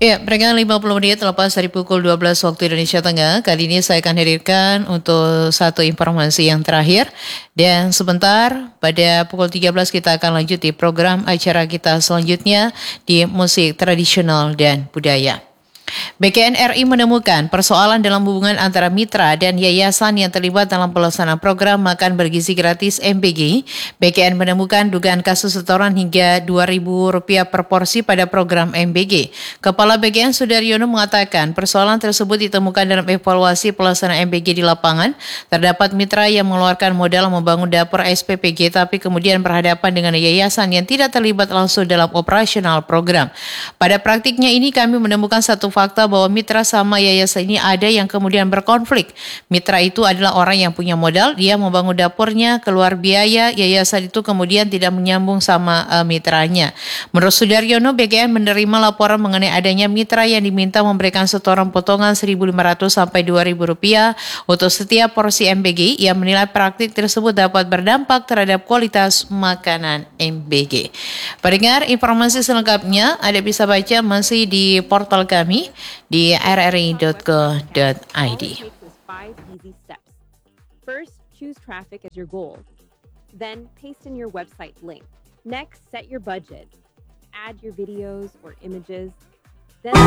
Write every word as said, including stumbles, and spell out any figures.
Ya, mereka lima puluh menit lepas dari pukul dua belas waktu Indonesia Tengah. Kali ini saya akan hadirkan untuk satu informasi yang terakhir. Dan sebentar, pada pukul tiga belas kita akan lanjut di program acara kita selanjutnya di musik tradisional dan budaya. B K N R I menemukan persoalan dalam hubungan antara mitra dan yayasan yang terlibat dalam pelaksanaan program makan bergizi gratis M B G. B K N menemukan dugaan kasus setoran hingga dua ribu rupiah per porsi pada program M B G. Kepala B K N Sudaryono mengatakan persoalan tersebut ditemukan dalam evaluasi pelaksanaan M B G di lapangan. Terdapat mitra yang mengeluarkan modal membangun dapur S P P G tapi kemudian berhadapan dengan yayasan yang tidak terlibat langsung dalam operasional program. Pada praktiknya ini kami menemukan satu fakta bahwa mitra sama yayasan ini ada yang kemudian berkonflik. Mitra itu adalah orang yang punya modal, dia membangun dapurnya, keluar biaya, yayasan itu kemudian tidak menyambung sama uh, mitranya. Menurut Sudaryono, B K N menerima laporan mengenai adanya mitra yang diminta memberikan setoran potongan seribu lima ratus sampai dua ribu rupiah untuk setiap porsi M B G yang menilai praktik tersebut dapat berdampak terhadap kualitas makanan M B G. Pendengar, informasi selengkapnya Anda bisa baca masih di portal kami di r r i dot co dot i d. First, choose traffic as your goal. Then, paste in your website link. Next, set your budget. Add your videos or images